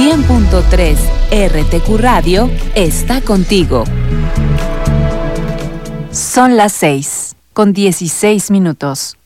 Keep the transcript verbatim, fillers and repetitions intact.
cien punto tres R T Q Radio está contigo. Son las seis, con dieciséis minutos.